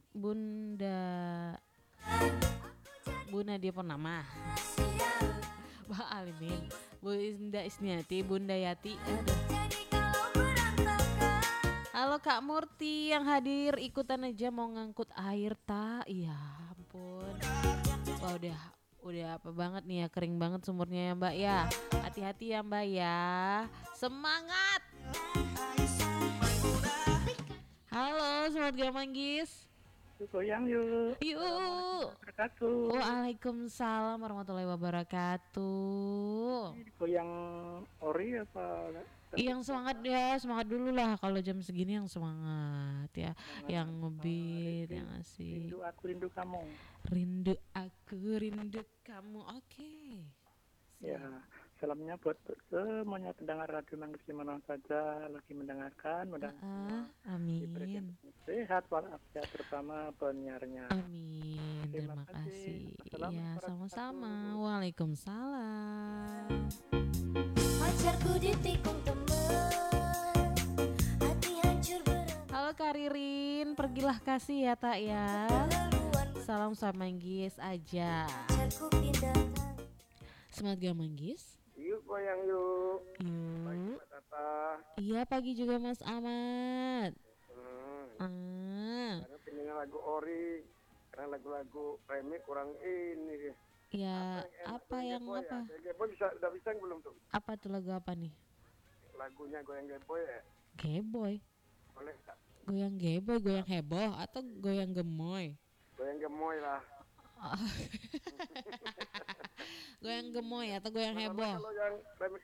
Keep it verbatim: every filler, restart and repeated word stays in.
Bunda Bunda dia Purnama. Mbak Alimin, Bunda Isniati, Bunda Yati. Aduh. Halo Kak Murti yang hadir ikutan aja mau ngangkut air tak? Iya ampun. Wah udah udah apa banget nih ya, kering banget sumurnya ya Mbak ya. Hati-hati ya Mbak ya. Semangat. Halo, selamat gak manggis? Goyang yuk. Yuk. Wabarakatuh. Waalaikumsalam warahmatullahi wabarakatuh. Goyang ori apa? Yang semangat ya, semangat dulu lah kalau jam segini yang semangat ya, Semangat yang apa? ngebeat, yang Rindu, rindu asik. aku rindu kamu. Rindu aku, rindu kamu. Oke. Ya, Siap. salamnya buat semuanya pendengar radio Manggis di mana saja lagi mendengarkan, mudah Ah, semua diberikan amin. sehat walafiat terutama penyiarnya. Amin. Terima Terima kasih. kasih. Ya, Assalamualaikum sama-sama. warahmatullahi Waalaikumsalam. Pacarku ditikung temen, hati hancur berat. Halo Kak Ririn, pergilah kasih ya tak ya. Keluar Salam sama Manggis aja. pacarku pindahkan. Semangat gak Manggis? Yuk goyang yuk. Yuk. Tata. Iya pagi juga Mas Ahmad. Hmm, Ah, karena pengennya lagu ori, karena lagu-lagu remix kurang ini sih. ya apa yang Goyang apa? Geboy ya? Goyang Geboy bisa udah bisa belum tuh? Apa tuh lagu apa nih? Lagunya Goyang Geboy ya? Geboy. Boleh tak? Goyang geboy, goyang heboh atau goyang gemoy? Goyang Gemoy lah. Goyang gemoy atau goyang Karena heboh? kalau yang remix